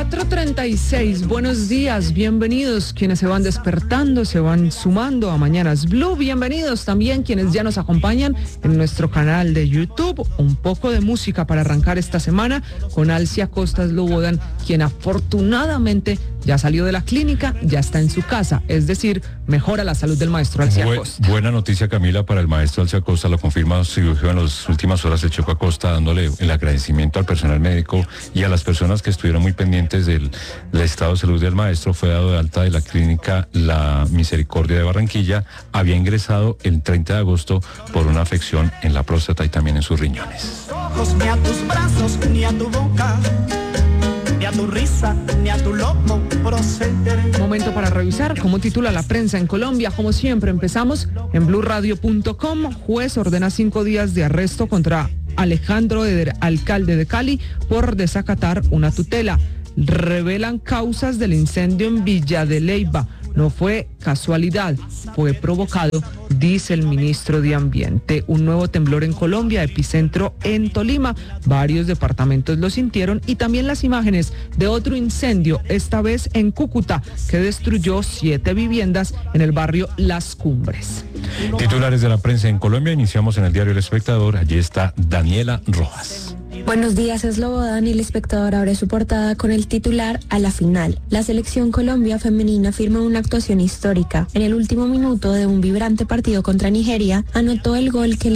4:36, buenos días, bienvenidos quienes se van despertando, se van sumando a Mañanas Blue, bienvenidos también quienes ya nos acompañan en nuestro canal de YouTube. Un poco de música para arrancar esta semana con Alcia Costa Slobodan, quien afortunadamente ya salió de la clínica, ya está en su casa, es decir, mejora la salud del maestro Alcia Costa. Buena noticia, Camila, para el maestro Alcia Costa, lo confirma su cirujano en las últimas horas de Checo Acosta, dándole el agradecimiento al personal médico y a las personas que estuvieron muy pendientes del estado de salud del maestro. Fue dado de alta de la clínica La Misericordia de Barranquilla, había ingresado el 30 de agosto por una afección en la próstata y también en sus riñones. Ni a tus brazos, ni a tu boca, ni a tu risa, ni a tu loco proceder. Momento para revisar cómo titula la prensa en Colombia. Como siempre, empezamos en blurradio.com. Juez ordena 5 días de arresto contra Alejandro Eder, alcalde de Cali, por desacatar una tutela. Revelan causas del incendio en Villa de Leyva. No fue casualidad, fue provocado, dice el ministro de Ambiente. Un nuevo temblor en Colombia, epicentro en Tolima. Varios departamentos lo sintieron y también las imágenes de otro incendio, esta vez en Cúcuta, que destruyó 7 viviendas en el barrio Las Cumbres. Titulares de la prensa en Colombia, iniciamos en el diario El Espectador. Allí está Daniela Rojas. Buenos días, Slobodan, y El Espectador abre su portada con el titular "A la final". La selección Colombia femenina firma una actuación histórica. En el último minuto de un vibrante partido contra Nigeria, anotó el gol que